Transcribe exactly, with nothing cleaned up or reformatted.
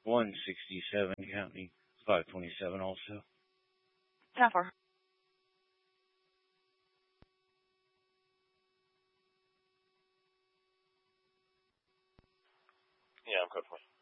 one sixty-seven County, five twenty-seven also. ten four. Yeah, I'm code four.